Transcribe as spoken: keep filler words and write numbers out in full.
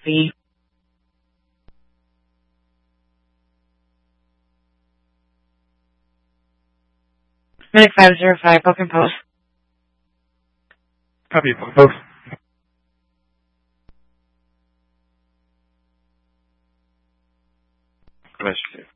B. Medic five zero five, book and post. Copy, book and post. Question.